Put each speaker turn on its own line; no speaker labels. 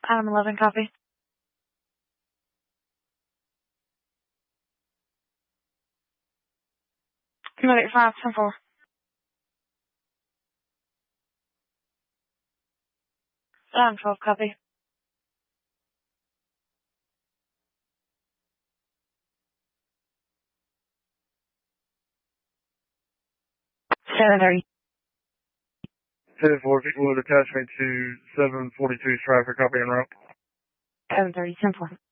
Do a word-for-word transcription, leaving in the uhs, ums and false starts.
Adam eleven, copy. Medic five, ten four. Adam twelve, copy. seven thirty.
ten four, people would attach me to seven forty-two traffic, copy en route.
seven thirty, ten four.